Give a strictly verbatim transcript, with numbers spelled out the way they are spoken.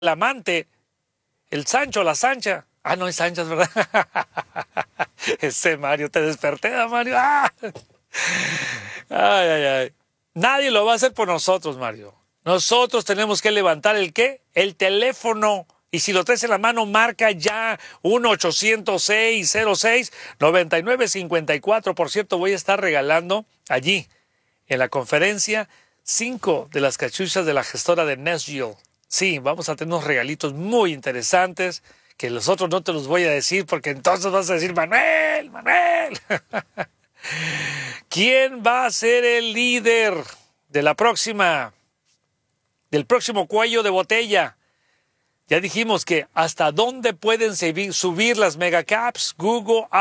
el amante, el Sancho, la Sancha. Ah, no es Sancha, es verdad. Ese Mario, te desperté, Mario. ¡Ah! Ay, ay, ay. Nadie lo va a hacer por nosotros, Mario. Nosotros tenemos que levantar el qué, el teléfono. Y si lo traes en la mano, marca ya uno ochocientos seis cero seis noventa y nueve cincuenta y cuatro. Por cierto, voy a estar regalando allí, en la conferencia, cinco de las cachuchas de la gestora de Nashville. Sí, vamos a tener unos regalitos muy interesantes que los otros no te los voy a decir porque entonces vas a decir, Manuel, Manuel. ¿Quién va a ser el líder de la próxima, del próximo cuello de botella? Ya dijimos que hasta dónde pueden subir las megacaps, Google,